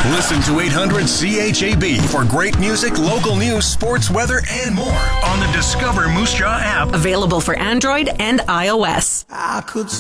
Listen to 800 CHAB for great music, local news, sports, weather, and more on the Discover Moose Jaw app. Available for Android and iOS. I could